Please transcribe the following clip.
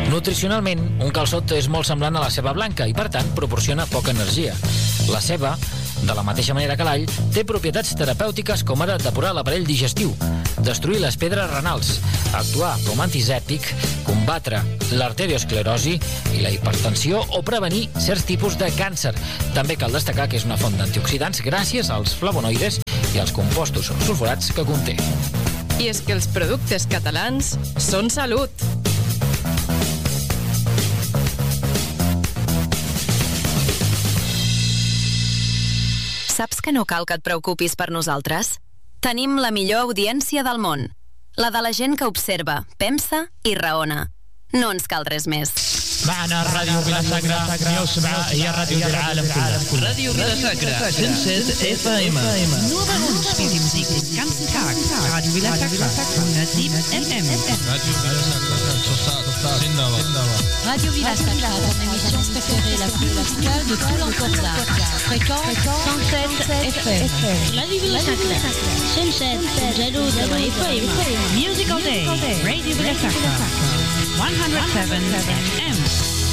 Nutricionalment, un calçot és molt semblant a la ceba blanca i, per tant, proporciona poca energia. La ceba, de la mateixa manera que l'all, té propietats terapèutiques com ara depurar l'aparell digestiu, destruir les pedres renals, actuar com antisèptic, combatre l'arteriosclerosi i la hipertensió o prevenir certs tipus de càncer. També cal destacar que és una font d'antioxidants gràcies als flavonoides i als compostos sulfurats que conté. I és que els productes catalans són salut. Saps que no cal que et preocupis per nosaltres? Tenim la millor audiència del món. La de la gent que observa, pensa i raona. No ens cal res més. معنا راديو بلا ساكرة 107 هي راديو العالم كله. راديو بلا ساكرة 107 FM. Nur bei uns spielt die Musik den ganzen Tag. Radio Villa Sacra 107 FM. Radio Villa Sacra Radio Villa Sacra, ton émission préférée la plus musicale de tout l'Ancorza. Fréquence 107 FM. Radio Villa Sacra 107 جلود FM. Music all day. Radio Villa Sacra 107 FM.